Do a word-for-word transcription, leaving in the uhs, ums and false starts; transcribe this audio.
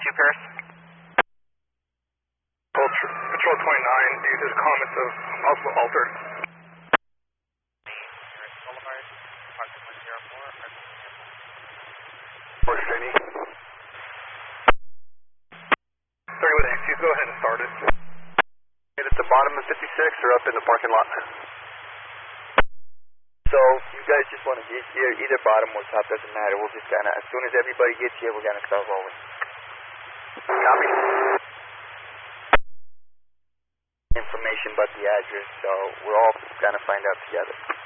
two, Paris. Patrol, Patrol twenty-nine, due to the comments of possible altered. Force City. thirty with X, go ahead and start it. Get at the bottom of fifty-six or up in the parking lot? So you guys just want to get here, either bottom or top, doesn't matter. We'll just kind of, as soon as everybody gets here, we're going to start rolling. Copy. Information about the address, so we're all going to find out together.